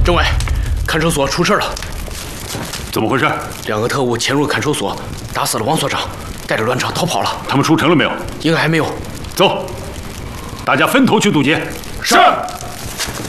政委，看守所出事了。 怎么回事 ？2个特务潜入看守所，打死了王所长，带着乱车逃跑了。 他们出城了没有？ 应该还没有。 走，大家分头去堵截。 是。